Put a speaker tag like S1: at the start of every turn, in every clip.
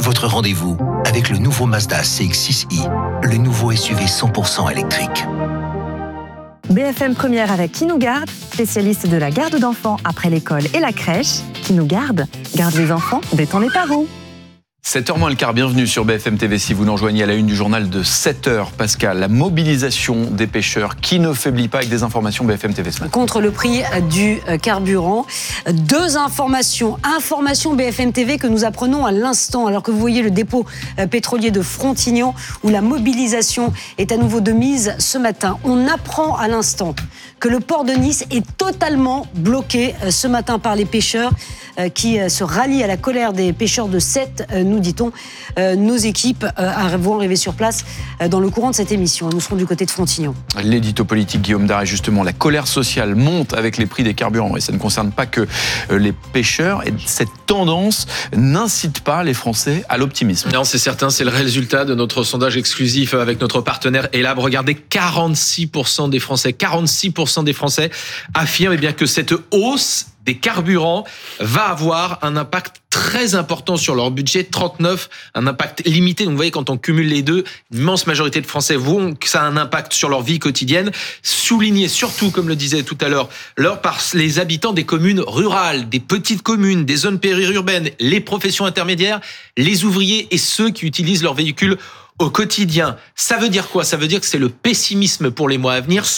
S1: Votre rendez-vous avec le nouveau Mazda CX-6i, le nouveau SUV 100% électrique.
S2: BFM Première avec Qui nous garde, spécialiste de la garde d'enfants après l'école et la crèche. Qui nous garde les enfants, détend les parents.
S3: 7h moins le quart, bienvenue sur BFM TV si vous nous rejoignez à la une du journal de 7h. Pascal, la mobilisation des pêcheurs qui ne faiblit pas avec des informations BFM TV ce matin.
S4: Contre le prix du carburant. Deux informations. Information BFM TV que nous apprenons à l'instant, alors que vous voyez le dépôt pétrolier de Frontignan où la mobilisation est à nouveau de mise ce matin. On apprend à l'instant que le port de Nice est totalement bloqué ce matin par les pêcheurs qui se rallient à la colère des pêcheurs de Sète, nous dit-on. Nos équipes vont arriver sur place dans le courant de cette émission. Nous serons du côté de Frontignan.
S3: L'édito politique Guillaume Daré, justement, la colère sociale monte avec les prix des carburants et ça ne concerne pas que les pêcheurs et cette tendance n'incite pas les Français à l'optimisme.
S5: Non, c'est certain, c'est le résultat de notre sondage exclusif avec notre partenaire Elab. Regardez, 46% des Français affirment eh bien, que cette hausse des carburants va avoir un impact très important sur leur budget, 39, un impact limité. Donc vous voyez, quand on cumule les deux, l'immense majorité de Français voient que ça a un impact sur leur vie quotidienne. Souligné surtout, comme le disait tout à l'heure, par les habitants des communes rurales, des petites communes, des zones périurbaines, les professions intermédiaires, les ouvriers et ceux qui utilisent leur véhicule au quotidien. Ça veut dire quoi ? Ça veut dire que c'est le pessimisme pour les mois à venir.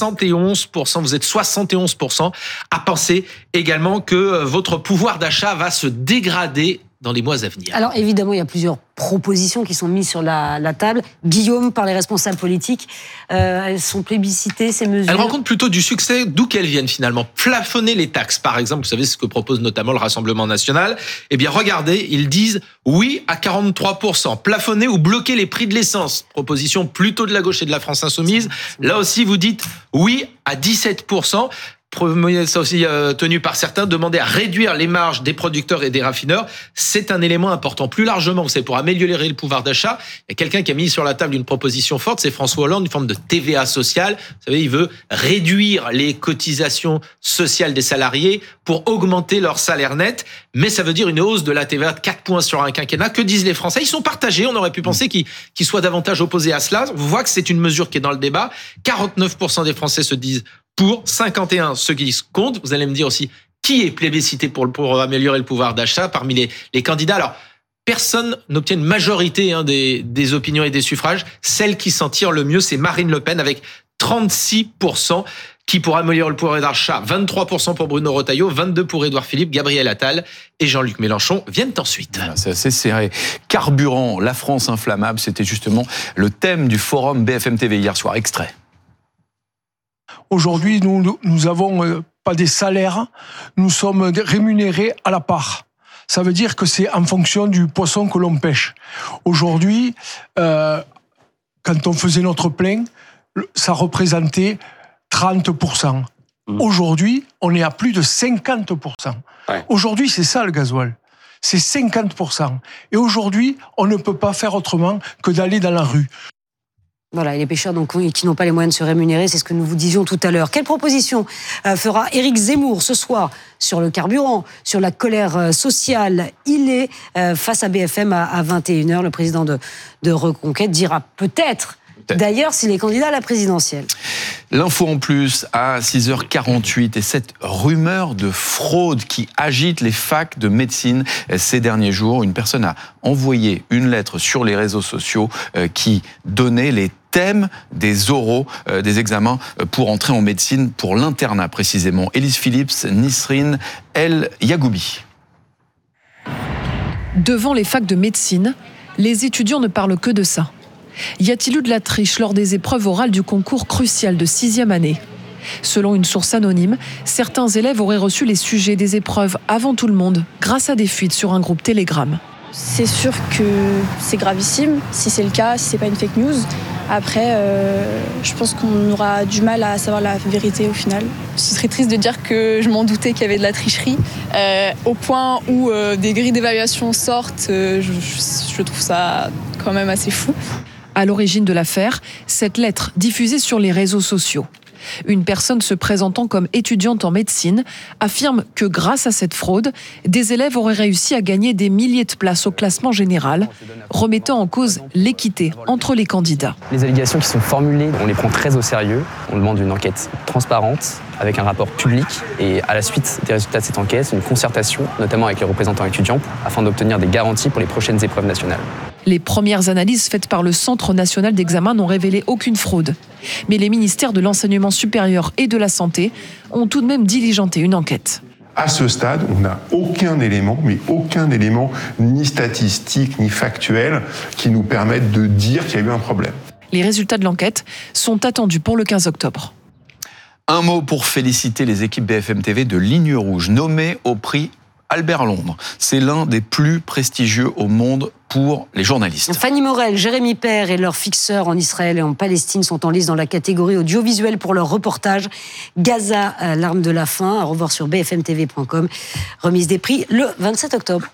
S5: 71%, vous êtes 71% à penser également que votre pouvoir d'achat va se dégrader dans les mois à venir.
S4: Alors évidemment, il y a plusieurs propositions qui sont mises sur la table. Guillaume, par les responsables politiques, elles sont plébiscitées, ces mesures.
S5: Elles rencontrent plutôt du succès, d'où qu'elles viennent finalement. Plafonner les taxes, par exemple, vous savez ce que propose notamment le Rassemblement national. Eh bien regardez, ils disent oui à 43%. Plafonner ou bloquer les prix de l'essence. Proposition plutôt de la gauche et de la France insoumise. Là aussi, vous dites oui à 17%. Ça aussi tenu par certains, demander à réduire les marges des producteurs et des raffineurs, c'est un élément important. Plus largement, vous savez, pour améliorer le pouvoir d'achat, il y a quelqu'un qui a mis sur la table une proposition forte, c'est François Hollande, une forme de TVA sociale. Vous savez, il veut réduire les cotisations sociales des salariés pour augmenter leur salaire net, mais ça veut dire une hausse de la TVA de 4 points sur un quinquennat. Que disent les Français ? Ils sont partagés, on aurait pu penser qu'ils soient davantage opposés à cela. On voit que c'est une mesure qui est dans le débat. 49% des Français se disent pour, 51 ceux qui disent contre. Vous allez me dire aussi qui est plébiscité pour améliorer le pouvoir d'achat parmi les candidats. Alors, personne n'obtient une majorité des opinions et des suffrages. Celle qui s'en tire le mieux, c'est Marine Le Pen avec 36% qui pour améliorer le pouvoir d'achat, 23% pour Bruno Retailleau, 22% pour Édouard Philippe, Gabriel Attal et Jean-Luc Mélenchon viennent ensuite.
S3: Voilà, c'est assez serré. Carburant, la France inflammable, c'était justement le thème du forum BFM TV hier soir. Extrait.
S6: Aujourd'hui, nous n'avons pas des salaires, nous sommes rémunérés à la part. Ça veut dire que c'est en fonction du poisson que l'on pêche. Aujourd'hui, quand on faisait notre plein, ça représentait 30%. Aujourd'hui, on est à plus de 50%. Ouais. Aujourd'hui, c'est ça le gasoil. C'est 50%. Et aujourd'hui, on ne peut pas faire autrement que d'aller dans la rue.
S4: Voilà, et les pêcheurs donc, qui n'ont pas les moyens de se rémunérer, c'est ce que nous vous disions tout à l'heure. Quelle proposition fera Éric Zemmour ce soir sur le carburant, sur la colère sociale ? Il est face à BFM à 21h. Le président de Reconquête dira peut-être d'ailleurs s'il est candidat à la présidentielle.
S3: L'info en plus à 6h48 et cette rumeur de fraude qui agite les facs de médecine ces derniers jours. Une personne a envoyé une lettre sur les réseaux sociaux qui donnait les thèmes des oraux, des examens pour entrer en médecine pour l'internat précisément. Élise Phillips, Nisrine El Yagoubi.
S7: Devant les facs de médecine, les étudiants ne parlent que de ça. Y a-t-il eu de la triche lors des épreuves orales du concours crucial de 6e année ? Selon une source anonyme, certains élèves auraient reçu les sujets des épreuves avant tout le monde, grâce à des fuites sur un groupe Telegram.
S8: C'est sûr que c'est gravissime, si c'est le cas, si c'est pas une fake news. Après, je pense qu'on aura du mal à savoir la vérité au final.
S9: Ce serait triste de dire que je m'en doutais qu'il y avait de la tricherie. Au point où des grilles d'évaluation sortent, je trouve ça quand même assez fou.
S7: À l'origine de l'affaire, cette lettre diffusée sur les réseaux sociaux. Une personne se présentant comme étudiante en médecine affirme que grâce à cette fraude, des élèves auraient réussi à gagner des milliers de places au classement général, remettant en cause l'équité entre les candidats.
S10: Les allégations qui sont formulées, on les prend très au sérieux. On demande une enquête transparente, avec un rapport public, et à la suite des résultats de cette enquête, une concertation, notamment avec les représentants étudiants, afin d'obtenir des garanties pour les prochaines épreuves nationales.
S7: Les premières analyses faites par le Centre national d'examen n'ont révélé aucune fraude. Mais les ministères de l'enseignement supérieur et de la santé ont tout de même diligenté une enquête.
S11: À ce stade, on n'a aucun élément, ni statistique, ni factuel, qui nous permette de dire qu'il y a eu un problème.
S7: Les résultats de l'enquête sont attendus pour le 15 octobre.
S3: Un mot pour féliciter les équipes BFM TV de Ligne Rouge, nommées au prix Albert Londres. C'est l'un des plus prestigieux au monde pour les journalistes.
S4: Fanny Morel, Jérémy Père et leurs fixeurs en Israël et en Palestine sont en lice dans la catégorie audiovisuel pour leur reportage Gaza, l'arme de la faim. À revoir sur bfmtv.com. Remise des prix le 27 octobre.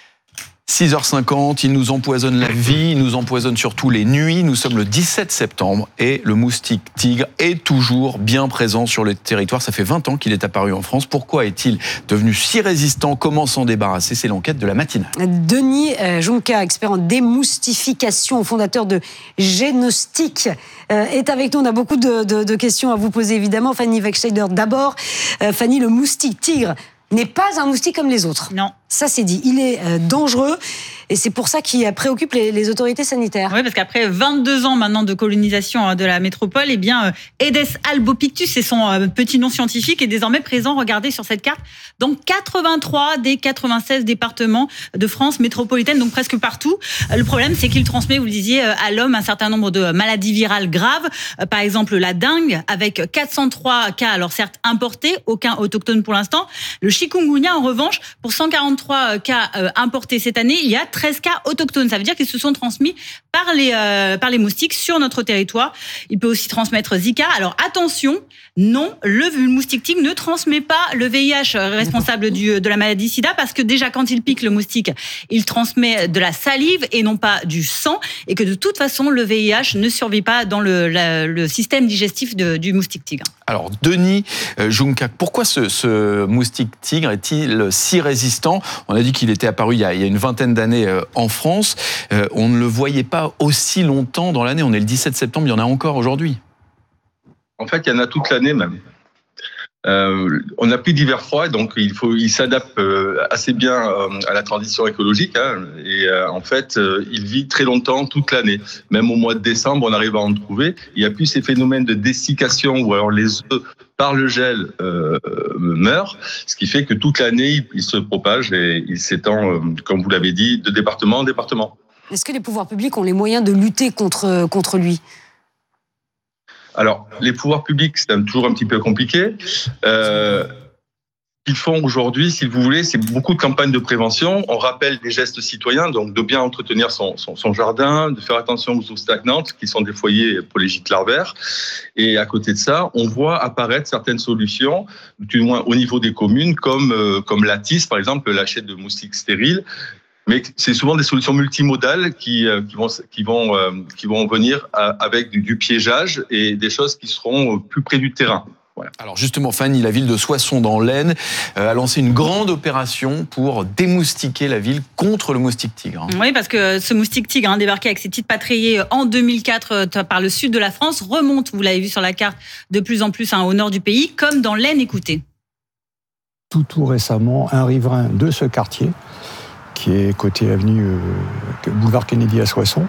S3: 6h50, il nous empoisonne la vie, il nous empoisonne surtout les nuits. Nous sommes le 17 septembre et le moustique tigre est toujours bien présent sur le territoire. Ça fait 20 ans qu'il est apparu en France. Pourquoi est-il devenu si résistant? Comment s'en débarrasser? C'est l'enquête de la matinale.
S4: Denis Junca, expert en démoustification, fondateur de Génostic, est avec nous. On a beaucoup de questions à vous poser, évidemment. Fanny Wegscheider, d'abord. Fanny, le moustique tigre n'est pas un moustique comme les autres.
S12: Non.
S4: Ça, c'est dit. Il est dangereux et c'est pour ça qu'il préoccupe les autorités sanitaires.
S12: Oui, parce qu'après 22 ans maintenant de colonisation de la métropole, eh bien, Aedes albopictus, c'est son petit nom scientifique, est désormais présent, regardez sur cette carte, dans 83 des 96 départements de France métropolitaine, donc presque partout. Le problème, c'est qu'il transmet, vous le disiez, à l'homme un certain nombre de maladies virales graves. Par exemple, la dengue, avec 403 cas, alors certes importés, aucun autochtone pour l'instant. Le chikungunya, en revanche, pour 143 cas importés cette année, il y a 13 cas autochtones. Ça veut dire qu'ils se sont transmis par les moustiques sur notre territoire. Il peut aussi transmettre Zika. Alors attention, non, le moustique tigre ne transmet pas le VIH responsable de la maladie sida, parce que déjà quand il pique le moustique, il transmet de la salive et non pas du sang, et que de toute façon le VIH ne survit pas dans le système digestif du moustique tigre.
S3: Alors Denis Junca, pourquoi ce moustique tigre est-il si résistant? On a dit qu'il était apparu il y a une vingtaine d'années en France. On ne le voyait pas aussi longtemps dans l'année. On est le 17 septembre, il y en a encore aujourd'hui.
S13: En fait, il y en a toute l'année même. On a pris d'hiver froid, donc il s'adapte assez bien à la transition écologique. Et en fait, il vit très longtemps, toute l'année. Même au mois de décembre, on arrive à en trouver. Il n'y a plus ces phénomènes de dessiccation où alors les œufs, par le gel, meurent. Ce qui fait que toute l'année, il se propage et il s'étend, comme vous l'avez dit, de département en département.
S4: Est-ce que les pouvoirs publics ont les moyens de lutter contre lui ?
S13: Alors, les pouvoirs publics, c'est toujours un petit peu compliqué. Ce qu'ils font aujourd'hui, si vous voulez, c'est beaucoup de campagnes de prévention. On rappelle des gestes citoyens, donc de bien entretenir son jardin, de faire attention aux eaux stagnantes, qui sont des foyers pour les gîtes larvaires. Et à côté de ça, on voit apparaître certaines solutions, du moins au niveau des communes, comme la TIS, par exemple, l'achat de moustiques stériles. Mais c'est souvent des solutions multimodales qui vont venir avec du piégeage et des choses qui seront plus près du terrain. Voilà.
S3: Alors justement, Fanny, la ville de Soissons dans l'Aisne a lancé une grande opération pour démoustiquer la ville contre le moustique tigre.
S12: Oui, parce que ce moustique tigre, débarqué avec ses petites pattes rayées en 2004 par le sud de la France, remonte, vous l'avez vu sur la carte, de plus en plus au nord du pays, comme dans l'Aisne. Écoutez.
S14: Tout récemment, un riverain de ce quartier, qui est côté avenue boulevard Kennedy à Soissons,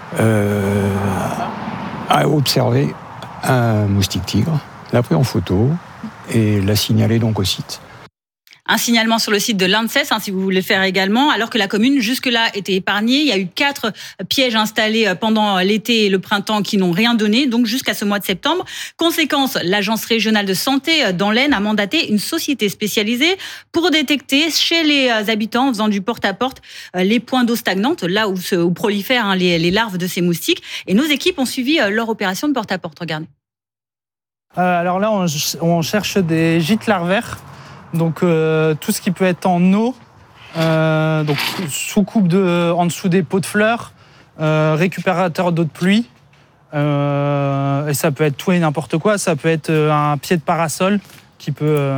S14: a observé un moustique tigre, l'a pris en photo et l'a signalé donc au site.
S12: Un signalement sur le site de l'ANSES, si vous voulez le faire également, alors que la commune jusque-là était épargnée. Il y a eu 4 pièges installés pendant l'été et le printemps qui n'ont rien donné, donc jusqu'à ce mois de septembre. Conséquence, l'Agence régionale de santé dans l'Aisne a mandaté une société spécialisée pour détecter chez les habitants, en faisant du porte-à-porte, les points d'eau stagnante, là où prolifèrent les larves de ces moustiques. Et nos équipes ont suivi leur opération de porte-à-porte. Regardez.
S15: Alors là, on cherche des gîtes larvaires. Donc tout ce qui peut être en eau, donc sous coupe en dessous des pots de fleurs, récupérateur d'eau de pluie, Et ça peut être tout et n'importe quoi. Ça peut être un pied de parasol qui peut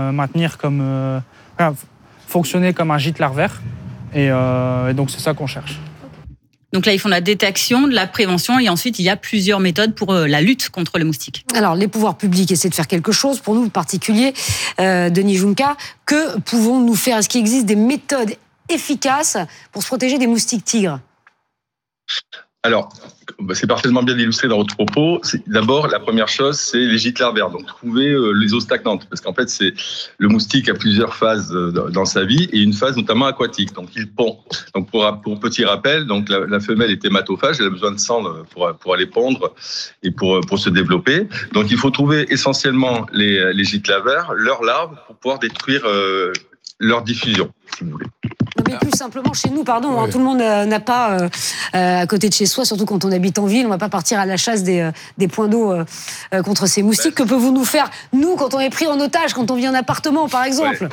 S15: fonctionner comme un gîte larvaire. Et donc, c'est ça qu'on cherche.
S12: Donc là, ils font la détection, de la prévention et ensuite, il y a plusieurs méthodes pour la lutte contre les moustiques.
S4: Alors, les pouvoirs publics essaient de faire quelque chose. Pour nous, en particulier, Denis Juncker, que pouvons-nous faire? Est-ce qu'il existe des méthodes efficaces pour se protéger des moustiques tigres?
S13: Alors, c'est parfaitement bien illustré dans votre propos. D'abord, la première chose, c'est les gîtes larvaires. Donc, trouver les eaux stagnantes. Parce qu'en fait, le moustique a plusieurs phases dans sa vie et une phase notamment aquatique. Donc, il pond. Donc, pour petit rappel, donc la femelle est hématophage. Elle a besoin de sang pour aller pondre et pour se développer. Donc, il faut trouver essentiellement les gîtes larvaires, leurs larves, pour pouvoir détruire leur diffusion, si vous voulez.
S4: Non, mais plus simplement chez nous, pardon, tout le monde n'a pas à côté de chez soi, surtout quand on habite en ville, on ne va pas partir à la chasse des points d'eau contre ces moustiques. Que pouvez-vous nous faire, nous, quand on est pris en otage, quand on vit en appartement, par exemple?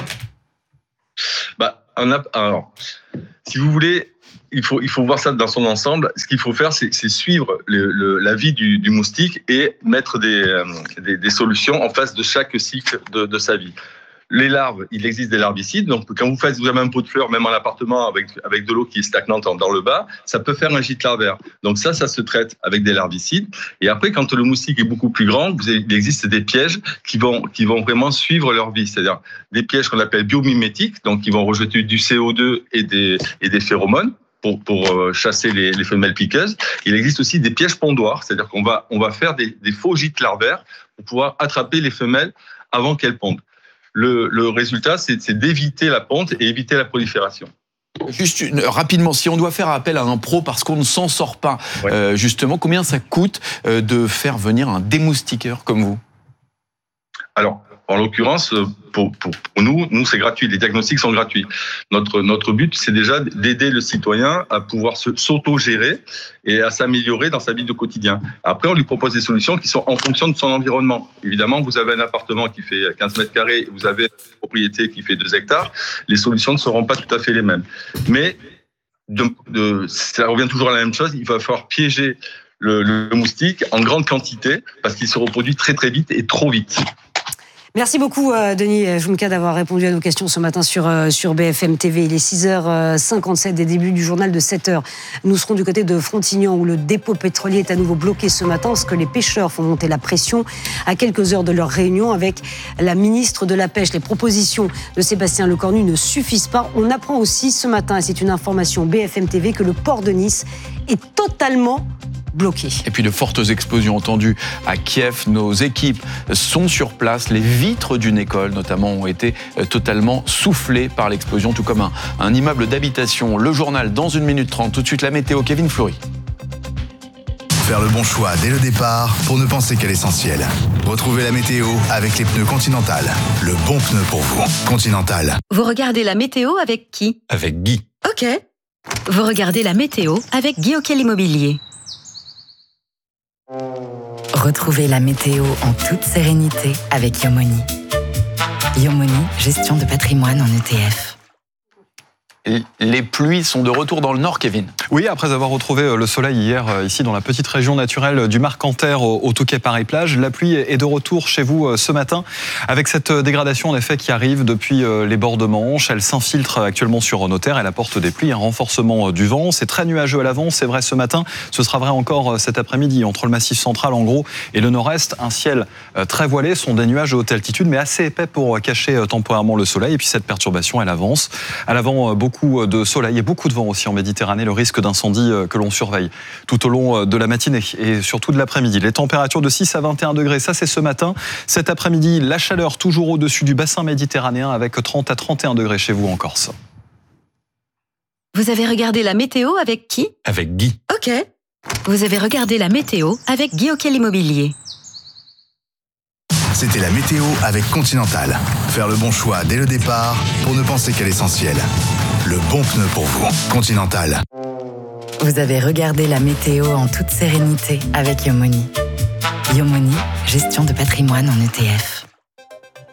S13: Alors, si vous voulez, il faut voir ça dans son ensemble. Ce qu'il faut faire, c'est suivre la vie du moustique et mettre des solutions en face de chaque cycle de sa vie. Les larves, il existe des larvicides. Donc, quand vous avez un pot de fleurs, même en appartement, avec de l'eau qui est stagnante dans le bas, ça peut faire un gîte larvaire. Donc ça se traite avec des larvicides. Et après, quand le moustique est beaucoup plus grand, il existe des pièges qui vont vraiment suivre leur vie. C'est-à-dire des pièges qu'on appelle biomimétiques, donc qui vont rejeter du CO2 et des phéromones pour chasser les femelles piqueuses. Il existe aussi des pièges pondoirs, c'est-à-dire qu'on va faire des faux gîtes larvaires pour pouvoir attraper les femelles avant qu'elles pondent. Le résultat, c'est d'éviter la ponte et éviter la prolifération.
S3: Juste rapidement, si on doit faire appel à un pro parce qu'on ne s'en sort pas, justement, combien ça coûte de faire venir un démoustiqueur comme vous?
S13: Alors, en l'occurrence, pour nous, c'est gratuit. Les diagnostics sont gratuits. Notre but, c'est déjà d'aider le citoyen à pouvoir s'auto-gérer et à s'améliorer dans sa vie de quotidien. Après, on lui propose des solutions qui sont en fonction de son environnement. Évidemment, vous avez un appartement qui fait 15 mètres carrés, vous avez une propriété qui fait 2 hectares. Les solutions ne seront pas tout à fait les mêmes. Mais ça revient toujours à la même chose. Il va falloir piéger le moustique en grande quantité parce qu'il se reproduit très très vite et trop vite.
S4: Merci beaucoup, Denis Juncker, d'avoir répondu à nos questions ce matin sur BFM TV. Il est 6h57 des débuts du journal de 7h. Nous serons du côté de Frontignan, où le dépôt pétrolier est à nouveau bloqué ce matin, parce que les pêcheurs font monter la pression à quelques heures de leur réunion avec la ministre de la Pêche. Les propositions de Sébastien Lecornu ne suffisent pas. On apprend aussi ce matin, et c'est une information BFM TV, que le port de Nice est totalement bloqué.
S3: Et puis de fortes explosions entendues à Kiev. Nos équipes sont sur place. Les vitres d'une école, notamment, ont été totalement soufflées par l'explosion, tout comme un immeuble d'habitation. Le journal dans 1 minute 30. Tout de suite, la météo. Kevin Fleury.
S16: Faire le bon choix dès le départ pour ne penser qu'à l'essentiel. Retrouvez la météo avec les pneus Continental. Le bon pneu pour vous. Continental.
S17: Vous regardez la météo avec qui?
S16: Avec Guy.
S17: Ok. Vous regardez la météo avec Guy Auquel Immobilier. Retrouvez la météo en toute sérénité avec Yomoni. Yomoni, gestion de patrimoine en ETF.
S3: Les pluies sont de retour dans le nord, Kevin.
S18: Oui, après avoir retrouvé le soleil hier, ici dans la petite région naturelle du Marcanterre au Touquet-Paris-Plage, la pluie est de retour chez vous ce matin, avec cette dégradation en effet qui arrive depuis les bords de Manche. Elle s'infiltre actuellement sur nos terres, elle apporte des pluies, un renforcement du vent. C'est très nuageux à l'avance, c'est vrai ce matin, ce sera vrai encore cet après-midi. Entre le massif central en gros et le nord-est, un ciel très voilé, sont des nuages de haute altitude, mais assez épais pour cacher temporairement le soleil. Et puis cette perturbation, elle avance. À l'avant, beaucoup de soleil et beaucoup de vent aussi en Méditerranée, le risque d'incendie que l'on surveille tout au long de la matinée et surtout de l'après-midi. Les températures de 6 à 21 degrés, ça c'est ce matin. Cet après-midi, la chaleur toujours au-dessus du bassin méditerranéen avec 30 à 31 degrés chez vous en Corse.
S17: Vous avez regardé la météo avec qui?
S18: Avec Guy.
S17: Ok. Vous avez regardé la météo avec Guy Auquel Immobilier.
S16: C'était la météo avec Continental. Faire le bon choix dès le départ pour ne penser qu'à l'essentiel. Le bon pneu pour vous. Continental.
S17: Vous avez regardé la météo en toute sérénité avec Yomoni. Yomoni, gestion de patrimoine en ETF.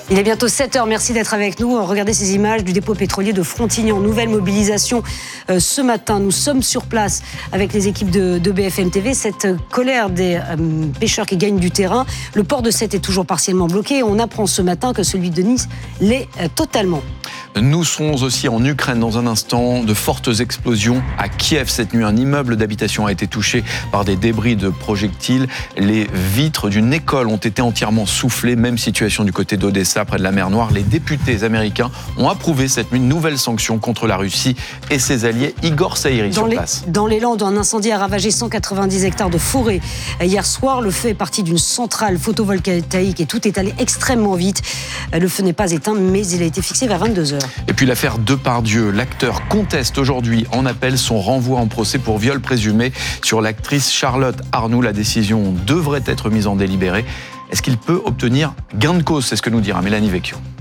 S4: Il est bientôt 7h, merci d'être avec nous. Regardez ces images du dépôt pétrolier de Frontignan. Nouvelle mobilisation ce matin. Nous sommes sur place avec les équipes de BFM TV. Cette colère des pêcheurs qui gagnent du terrain. Le port de Sète est toujours partiellement bloqué. On apprend ce matin que celui de Nice l'est totalement.
S3: Nous serons aussi en Ukraine dans un instant. De fortes explosions à Kiev cette nuit. Un immeuble d'habitation a été touché par des débris de projectiles. Les vitres d'une école ont été entièrement soufflées. Même situation du côté d'Odessa, près de la mer Noire. Les députés américains ont approuvé cette nuit une nouvelle sanction contre la Russie et ses alliés. Igor Saïri sur place.
S4: Dans les Landes, un incendie a ravagé 190 hectares de forêt. Hier soir, le feu est parti d'une centrale photovoltaïque et tout est allé extrêmement vite. Le feu n'est pas éteint, mais il a été fixé vers 22h.
S3: Et puis l'affaire Depardieu, l'acteur conteste aujourd'hui en appel son renvoi en procès pour viol présumé sur l'actrice Charlotte Arnoult. La décision devrait être mise en délibéré. Est-ce qu'il peut obtenir gain de cause? C'est ce que nous dira Mélanie Vecchio.